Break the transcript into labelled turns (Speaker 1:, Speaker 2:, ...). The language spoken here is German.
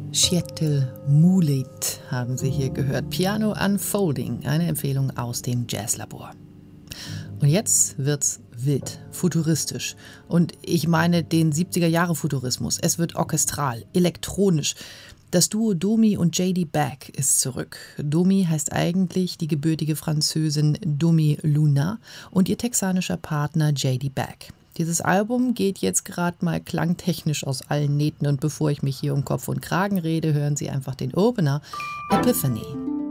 Speaker 1: Chettil Moulid haben Sie hier gehört. Piano Unfolding, eine Empfehlung aus dem Jazzlabor. Und jetzt wird's wild, futuristisch. Und ich meine den 70er-Jahre-Futurismus. Es wird orchestral, elektronisch. Das Duo Domi und J.D. Beck ist zurück. Domi heißt eigentlich die gebürtige Französin Domi Luna und ihr texanischer Partner J.D. Beck. Dieses Album geht jetzt gerade mal klangtechnisch aus allen Nähten und bevor ich mich hier um Kopf und Kragen rede, hören Sie einfach den Opener Epiphany.